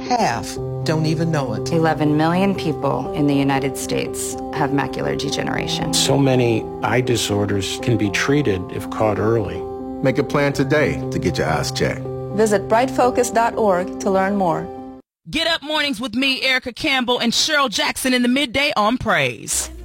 half don't even know it. 11 million people in the United States have macular degeneration. So many eye disorders can be treated if caught early. Make a plan today to get your eyes checked. Visit brightfocus.org to learn more. Get Up Mornings with me, Erica Campbell, and Cheryl Jackson in the midday on Praise.